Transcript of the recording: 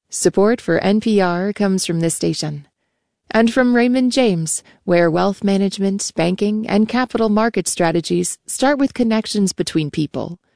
Support for NPR comes from this station and from Raymond James, where wealth management, banking, and capital market strategies start with connections between people.